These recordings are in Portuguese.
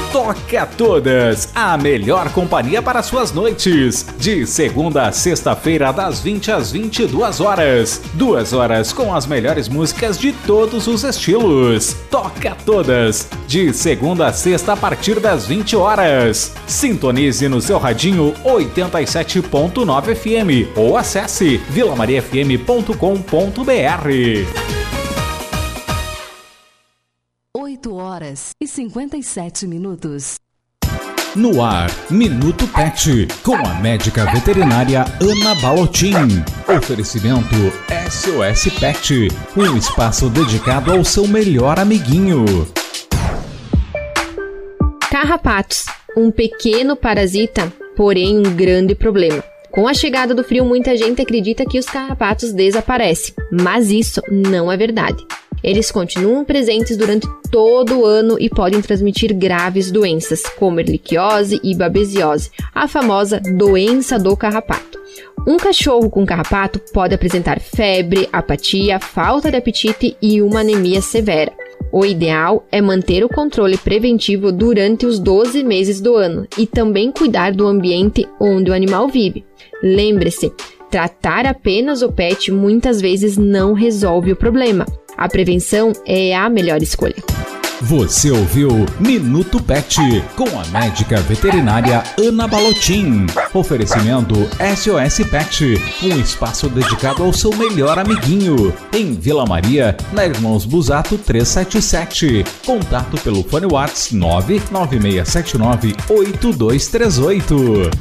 Toca Todas, a melhor companhia para suas noites. De segunda a sexta-feira, das 20 às 22 horas. 2 horas com as melhores músicas de todos os estilos. Toca Todas, de segunda a sexta a partir das 20 horas. Sintonize no seu radinho 87.9 FM ou acesse vilamariafm.com.br. 8 horas e 57 minutos. No ar, Minuto Pet, com a médica veterinária Ana Balotin. Oferecimento SOS Pet, um espaço dedicado ao seu melhor amiguinho. Carrapatos, um pequeno parasita, porém um grande problema. Com a chegada do frio, muita gente acredita que os carrapatos desaparecem, mas isso não é verdade. Eles continuam presentes durante todo o ano e podem transmitir graves doenças, como erliquiose e babesiose, a famosa doença do carrapato. Um cachorro com carrapato pode apresentar febre, apatia, falta de apetite e uma anemia severa. O ideal é manter o controle preventivo durante os 12 meses do ano e também cuidar do ambiente onde o animal vive. Lembre-se, tratar apenas o pet muitas vezes não resolve o problema. A prevenção é a melhor escolha. Você ouviu Minuto Pet, com a médica veterinária Ana Balotin. Oferecimento SOS Pet, um espaço dedicado ao seu melhor amiguinho. Em Vila Maria, na Irmãos Busato 377. Contato pelo fone WhatsApp 996798238.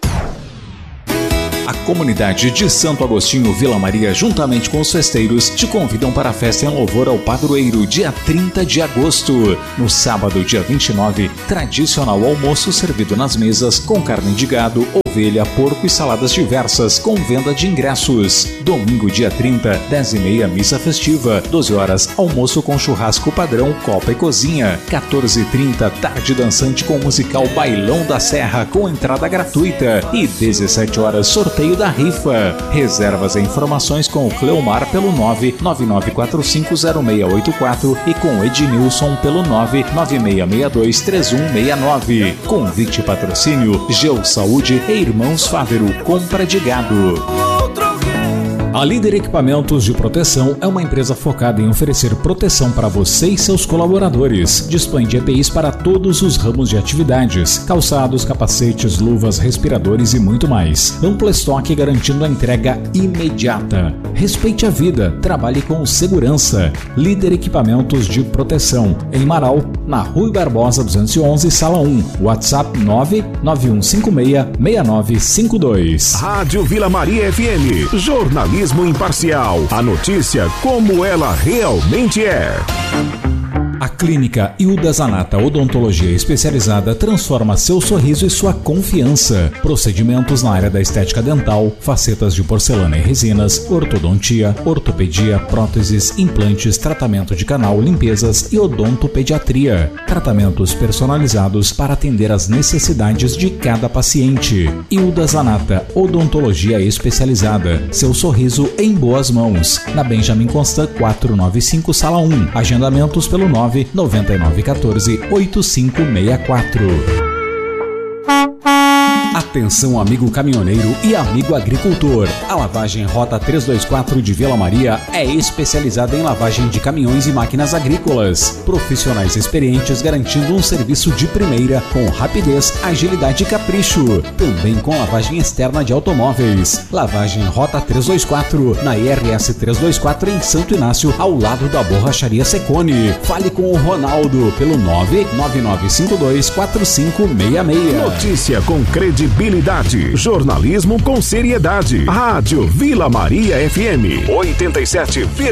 A comunidade de Santo Agostinho Vila Maria, juntamente com os festeiros, te convidam para a festa em louvor ao padroeiro, dia 30 de agosto. No sábado, dia 29, tradicional almoço servido nas mesas com carne de gado, ovelha, porco e saladas diversas, com venda de ingressos. Domingo, dia 30, 10h30, missa festiva. 12 horas, almoço com churrasco padrão, copa e cozinha. 14h30, tarde dançante com musical Bailão da Serra, com entrada gratuita. E 17 horas, sorteio da rifa. Reservas e informações com o Cleomar pelo 999450684 e com o Ednilson pelo 996623169. Convite e patrocínio Geo Saúde e Irmãos Fávero, compra de gado. A Líder Equipamentos de Proteção é uma empresa focada em oferecer proteção para você e seus colaboradores. Dispõe de EPIs para todos os ramos de atividades: calçados, capacetes, luvas, respiradores e muito mais. Amplo estoque garantindo a entrega imediata. Respeite a vida, trabalhe com segurança. Líder Equipamentos de Proteção, em Marau, na Rui Barbosa 211, Sala 1. WhatsApp 991566952. Rádio Vila Maria FM. Jornalismo imparcial. A notícia como ela realmente é. A Clínica Hilda Zanata Odontologia Especializada transforma seu sorriso e sua confiança. Procedimentos na área da estética dental, facetas de porcelana e resinas, ortodontia, ortopedia, próteses, implantes, tratamento de canal, limpezas e odontopediatria. Tratamentos personalizados para atender às necessidades de cada paciente. Hilda Zanata Odontologia Especializada. Seu sorriso em boas mãos. Na Benjamin Constant 495, Sala 1. Agendamentos pelo 99914-8564. Atenção, amigo caminhoneiro e amigo agricultor. A lavagem Rota 324 de Vila Maria é especializada em lavagem de caminhões e máquinas agrícolas. Profissionais experientes garantindo um serviço de primeira com rapidez, agilidade e capricho. Também com lavagem externa de automóveis. Lavagem Rota 324 na IRS 324 em Santo Inácio, ao lado da Borracharia Secone. Fale com o Ronaldo pelo 999524566. Notícia com credibilidade. Jornalismo com seriedade. Rádio Vila Maria FM 87,9.